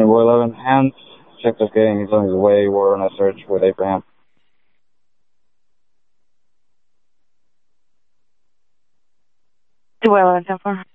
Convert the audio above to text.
2411, and check this getting. He's on his way. We're on a search with Abraham. Well, 10-4.